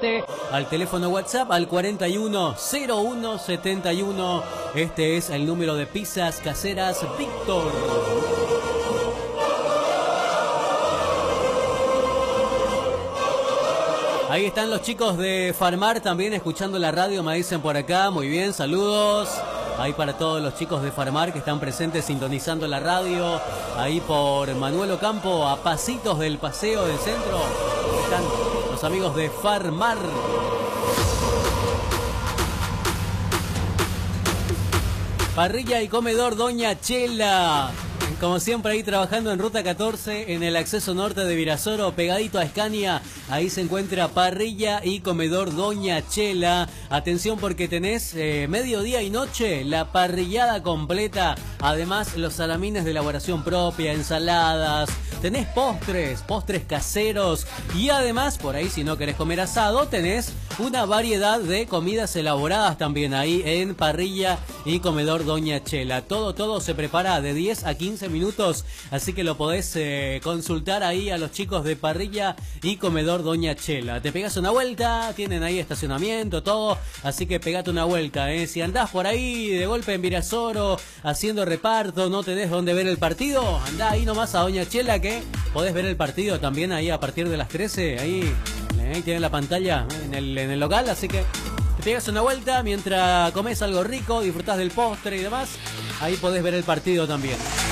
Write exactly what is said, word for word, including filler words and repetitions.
comunicate al teléfono WhatsApp al cuarenta y uno cero uno setenta y uno. Este es el número de Pizzas Caseras Víctor. Ahí están los chicos de Farmar también escuchando la radio, me dicen por acá. Muy bien, saludos. Ahí para todos los chicos de Farmar que están presentes sintonizando la radio. Ahí por Manuel Ocampo, a pasitos del paseo del centro. Están los amigos de Farmar. Parrilla y comedor Doña Chela. Como siempre ahí trabajando en Ruta catorce, en el acceso norte de Virasoro, pegadito a Escania. Ahí se encuentra Parrilla y Comedor Doña Chela. Atención porque tenés eh, mediodía y noche, la parrillada completa. Además los salamines de elaboración propia, ensaladas. Tenés postres, postres caseros. Y además, por ahí si no querés comer asado, tenés una variedad de comidas elaboradas también ahí en Parrilla y Comedor Doña Chela. Todo, todo se prepara de diez a quince minutos, así que lo podés eh, consultar ahí a los chicos de Parrilla y Comedor Doña Chela. Te pegas una vuelta, tienen ahí estacionamiento, todo, así que pegate una vuelta, ¿eh? Si andás por ahí de golpe en Virasoro haciendo reparto, no tenés dónde ver el partido, andá ahí nomás a Doña Chela que podés ver el partido también ahí a partir de las trece, ahí, ahí tienen la pantalla en el, en el local, así que te pegas una vuelta mientras comes algo rico, disfrutás del postre y demás, ahí podés ver el partido también.